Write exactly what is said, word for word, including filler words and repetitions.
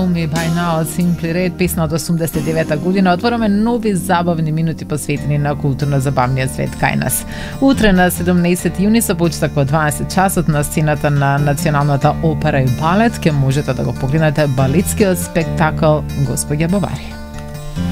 Know Me By Now од Simply Red, песна од осумдесет и девета година. Отвораме нови забавни минути посветени на културно-забавниот свет кај нас. Утре на седумнаесети јуни со почеток во дваесет часот на сцената на Националната опера и балет ќе можете да го погледнете балетскиот спектакл Господја Бовари.